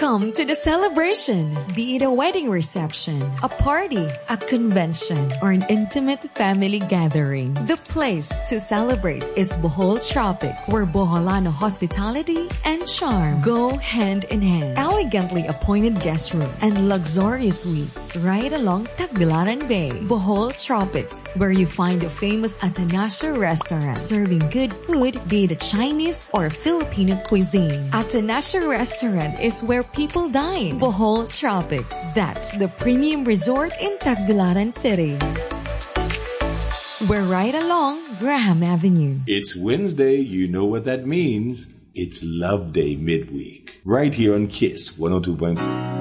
Come to the celebration, be it a wedding reception, a party, a convention, or an intimate family gathering. The place to celebrate is Bohol Tropics, where Boholano hospitality and charm go hand in hand. Elegantly appointed guest rooms and luxurious suites right along Tagbilaran Bay. Bohol Tropics, where you find the famous Atanasio restaurant, serving good food, be it a Chinese or Filipino cuisine. Atanasio restaurant is where people dine. Bohol Tropics, that's the premium resort in Tagbilaran City. We're right along Graham Avenue. It's Wednesday, you know what that means. It's Love Day midweek. Right here on KISS 102.3.